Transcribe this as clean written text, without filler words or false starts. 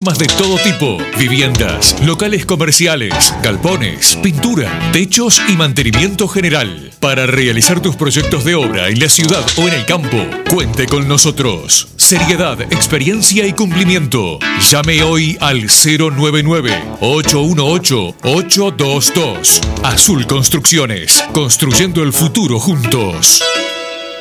reformas de todo tipo, viviendas, locales comerciales, galpones, pintura, techos y mantenimiento general. Para realizar tus proyectos de obra en la ciudad o en el campo, cuente con nosotros. Seriedad, experiencia y cumplimiento. Llame hoy al 099-818-822. Azul Construcciones, construyendo el futuro juntos.